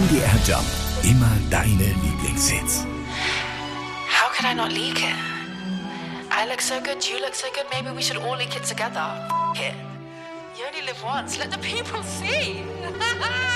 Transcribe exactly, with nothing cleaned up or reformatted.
M D R Jump. Immer deine Lieblingshits. How could I not leak it? I look so good, you look so good, maybe we should all leak it together. F it. You only live once, let the people see.